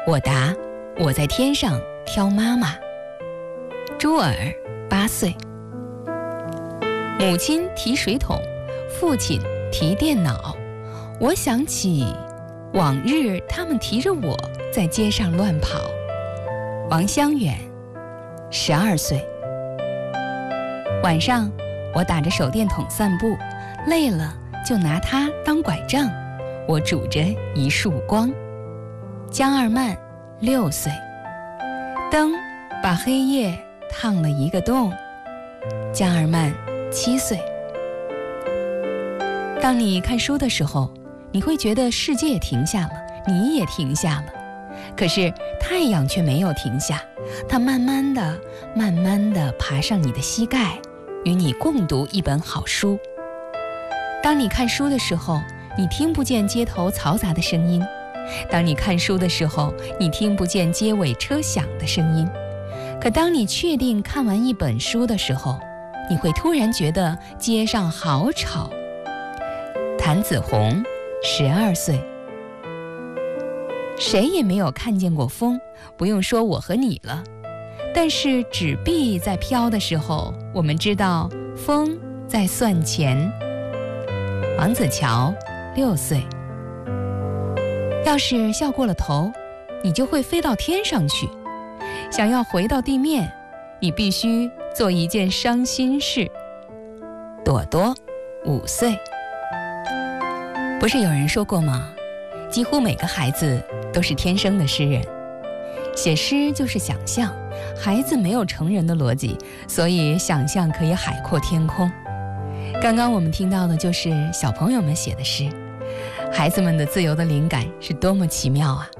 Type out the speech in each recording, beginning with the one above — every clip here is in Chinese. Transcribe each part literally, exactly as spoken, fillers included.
我答：我在天上挑妈妈。朱尔八岁。母亲提水桶，父亲提电脑。我想起往日他们提着我在街上乱跑。王香远十二岁。晚上我打着手电筒散步，累了就拿它当拐杖，我拄着一束光。江二曼六岁。灯把黑夜烫了一个洞。江二曼七岁。当你看书的时候，你会觉得世界停下了，你也停下了，可是太阳却没有停下，它慢慢的慢慢的爬上你的膝盖，与你共读一本好书。当你看书的时候，你听不见街头嘈杂的声音，当你看书的时候，你听不见街尾车响的声音。可当你确定看完一本书的时候，你会突然觉得街上好吵。谭子红十二岁。谁也没有看见过风，不用说我和你了，但是纸币在飘的时候，我们知道风在算钱。王子乔六岁。要是笑过了头，你就会飞到天上去。想要回到地面，你必须做一件伤心事。朵朵五岁。不是有人说过吗？几乎每个孩子都是天生的诗人。写诗就是想象，孩子没有成人的逻辑，所以想象可以海阔天空。刚刚我们听到的就是小朋友们写的诗，孩子们的自由的灵感是多么奇妙啊！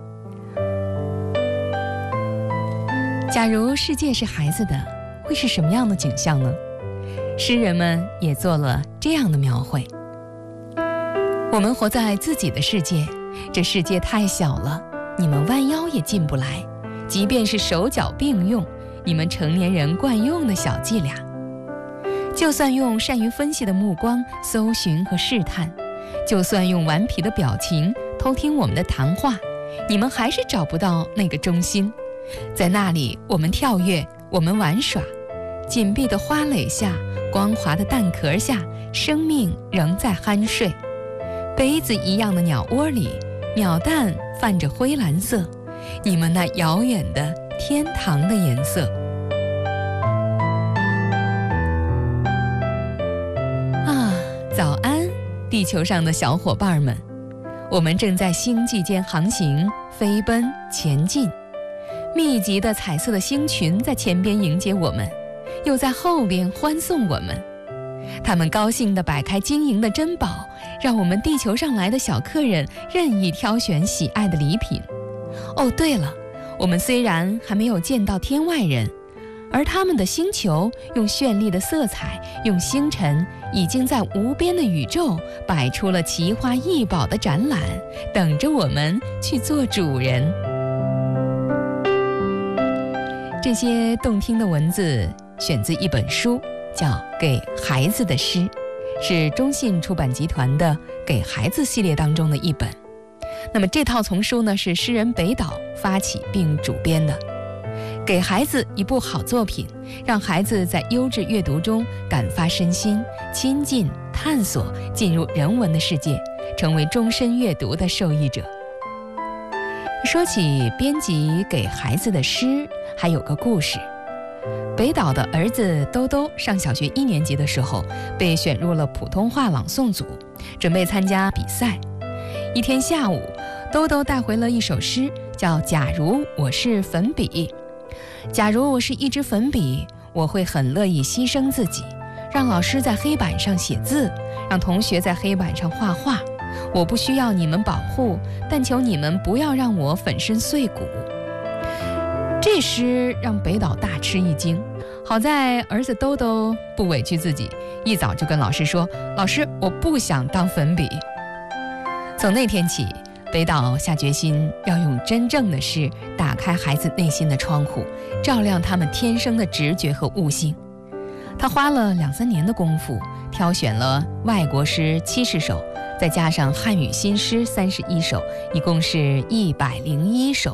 假如世界是孩子的，会是什么样的景象呢？诗人们也做了这样的描绘。我们活在自己的世界，这世界太小了，你们弯腰也进不来，即便是手脚并用，你们成年人惯用的小伎俩，就算用善于分析的目光搜寻和试探，就算用顽皮的表情偷听我们的谈话，你们还是找不到那个中心。在那里，我们跳跃，我们玩耍，紧闭的花蕾下，光滑的蛋壳下，生命仍在酣睡。杯子一样的鸟窝里，鸟蛋泛着灰蓝色，你们那遥远的天堂的颜色。啊，早安，地球上的小伙伴们，我们正在星际间航行，飞奔前进。密集的彩色的星群在前边迎接我们，又在后边欢送我们。他们高兴地摆开晶莹的珍宝，让我们地球上来的小客人任意挑选喜爱的礼品。哦，对了，我们虽然还没有见到天外人，而他们的星球用绚丽的色彩，用星辰，已经在无边的宇宙摆出了奇花异宝的展览，等着我们去做主人。这些动听的文字选自一本书，叫《给孩子的诗》，是中信出版集团的给孩子系列当中的一本。那么这套丛书呢，是诗人北岛发起并主编的，给孩子一部好作品，让孩子在优质阅读中感发身心，亲近探索，进入人文的世界，成为终身阅读的受益者。说起编辑给孩子的诗，还有个故事。北岛的儿子兜兜上小学一年级的时候，被选入了普通话朗诵组，准备参加比赛。一天下午，兜兜带回了一首诗，叫《假如我是粉笔》。假如我是一支粉笔，我会很乐意牺牲自己，让老师在黑板上写字，让同学在黑板上画画。我不需要你们保护，但求你们不要让我粉身碎骨。这诗让北岛大吃一惊，好在儿子兜兜不委屈自己，一早就跟老师说：“老师，我不想当粉笔。”从那天起，北岛下决心要用真正的诗打开孩子内心的窗户，照亮他们天生的直觉和悟性。他花了两三年的功夫，挑选了外国诗七十首，再加上汉语新诗三十一首，一共是一百零一首。